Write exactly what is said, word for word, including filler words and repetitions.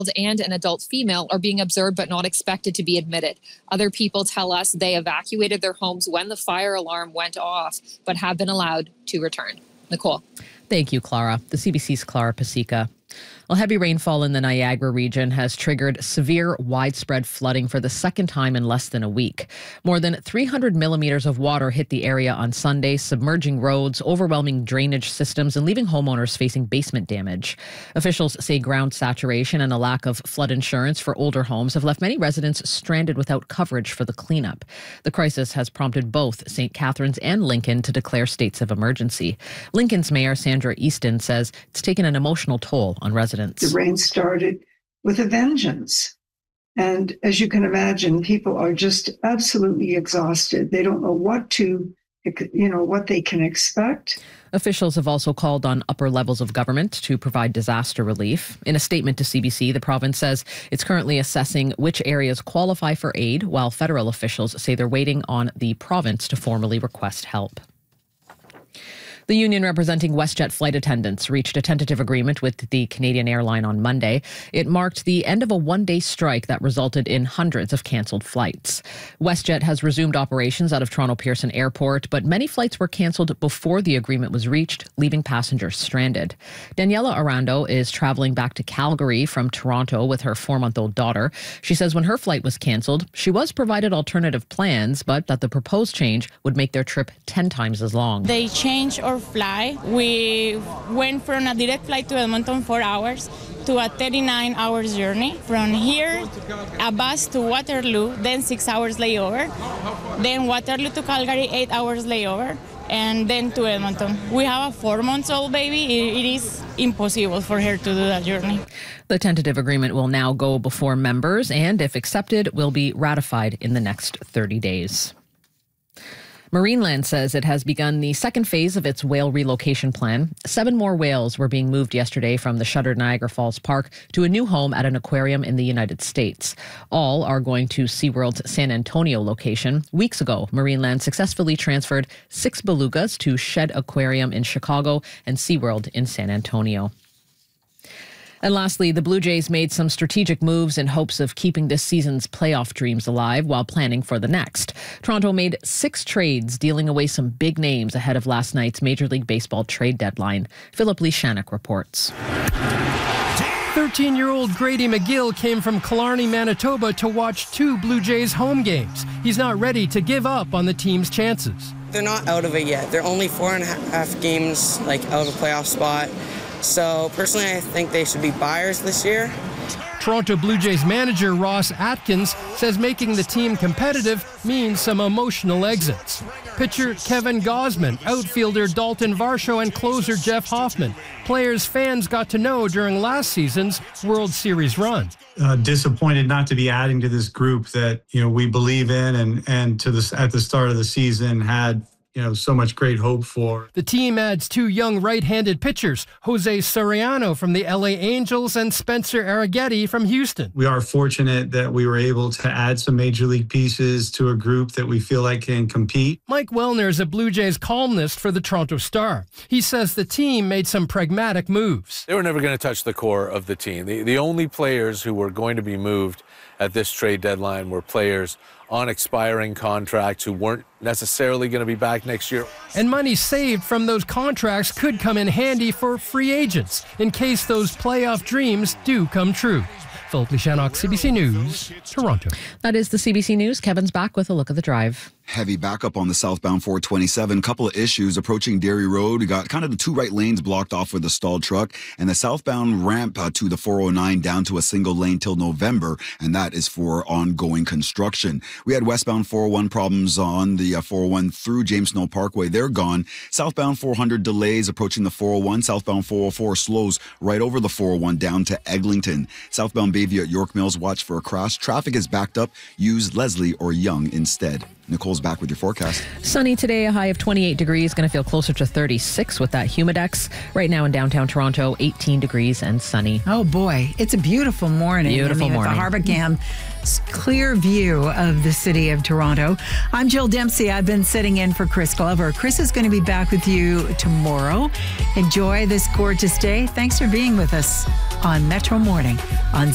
and an adult female are being observed but not expected to be admitted. Other people tell us they evacuated their homes when the fire alarm went off, but have been allowed to return. Nicole. Thank you, Clara. The C B C's Clara Pasica. Well, heavy rainfall in the Niagara region has triggered severe, widespread flooding for the second time in less than a week. More than three hundred millimeters of water hit the area on Sunday, submerging roads, overwhelming drainage systems, and leaving homeowners facing basement damage. Officials say ground saturation and a lack of flood insurance for older homes have left many residents stranded without coverage for the cleanup. The crisis has prompted both Saint Catharines and Lincoln to declare states of emergency. Lincoln's Mayor Sandra Easton says it's taken an emotional toll on residents. The rain started with a vengeance. And as you can imagine, people are just absolutely exhausted. They don't know what to, you know, what they can expect. Officials have also called on upper levels of government to provide disaster relief. In a statement to C B C, the province says it's currently assessing which areas qualify for aid, while federal officials say they're waiting on the province to formally request help. The union representing WestJet flight attendants reached a tentative agreement with the Canadian airline on Monday. It marked the end of a one-day strike that resulted in hundreds of cancelled flights. WestJet has resumed operations out of Toronto Pearson Airport, but many flights were cancelled before the agreement was reached, leaving passengers stranded. Daniela Arando is travelling back to Calgary from Toronto with her four-month-old daughter. She says when her flight was cancelled, she was provided alternative plans, but that the proposed change would make their trip ten times as long. They changed our fly. We went from a direct flight to Edmonton, four hours, to a thirty-nine hours journey. From here, a bus to Waterloo, then six hours layover. Then Waterloo to Calgary, eight hours layover, and then to Edmonton. We have a four-month-old baby. It is impossible for her to do that journey. The tentative agreement will now go before members and, if accepted, will be ratified in the next thirty days. Marineland says it has begun the second phase of its whale relocation plan. Seven more whales were being moved yesterday from the shuttered Niagara Falls Park to a new home at an aquarium in the United States. All are going to SeaWorld's San Antonio location. Weeks ago, Marineland successfully transferred six belugas to Shed Aquarium in Chicago and SeaWorld in San Antonio. And lastly, the Blue Jays made some strategic moves in hopes of keeping this season's playoff dreams alive while planning for the next. Toronto made six trades, dealing away some big names ahead of last night's Major League Baseball trade deadline. Philip Lishanek reports. thirteen-year-old Grady McGill came from Killarney, Manitoba to watch two Blue Jays home games. He's not ready to give up on the team's chances. They're not out of it yet. They're only four and a half games like out of a playoff spot. So personally, I think they should be buyers this year. Toronto Blue Jays manager Ross Atkins says making the team competitive means some emotional exits. Pitcher Kevin Gausman, outfielder Dalton Varsho, and closer Jeff Hoffman. Players fans got to know during last season's World Series run. Uh, disappointed not to be adding to this group that, you know, we believe in and and to this at the start of the season had, you know, so much great hope for. The team adds two young right-handed pitchers, Jose Soriano from the L A Angels and Spencer Arrighetti from Houston. We are fortunate that we were able to add some major league pieces to a group that we feel like can compete. Mike Wellner is a Blue Jays columnist for the Toronto Star. He says the team made some pragmatic moves. They were never going to touch the core of the team. The, the only players who were going to be moved at this trade deadline were players on expiring contracts who weren't necessarily going to be back next year. And money saved from those contracts could come in handy for free agents in case those playoff dreams do come true. Philip Lishanek, C B C News, Toronto. That is the C B C News. Kevin's back with a look at the drive. Heavy backup on the southbound four twenty-seven. Couple of issues approaching Dairy Road. We got kind of the two right lanes blocked off with a stalled truck, and the southbound ramp uh, to the four oh nine down to a single lane till November, and that is for ongoing construction. We had westbound four oh one problems on the uh, four oh one through James Snow Parkway. They're gone. Southbound four hundred delays approaching the four oh one. Southbound four oh four slows right over the four oh one down to Eglinton. Southbound Bayview at York Mills, watch for a crash. Traffic is backed up. Use Leslie or Young instead. Nicole's back with your forecast. Sunny today, a high of twenty-eight degrees. Going to feel closer to thirty-six with that humidex. Right now in downtown Toronto, eighteen degrees and sunny. Oh boy, it's a beautiful morning. Beautiful I mean, morning. With the Harbacam clear view of the city of Toronto. I'm Jill Dempsey. I've been sitting in for Chris Glover. Chris is going to be back with you tomorrow. Enjoy this gorgeous day. Thanks for being with us on Metro Morning on